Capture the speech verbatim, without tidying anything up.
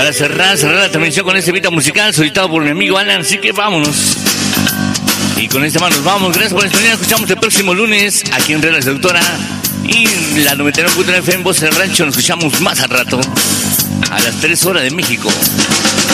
Para cerrar, cerrar la transmisión con este beat musical solicitado por mi amigo Alan, así que vámonos. Y con este más nos vamos. Gracias por estar. Nos escuchamos el próximo lunes aquí en Red La Seductora y la noventa y nueve punto nueve F M Voz del Rancho. Nos escuchamos más al rato a las tres horas de México.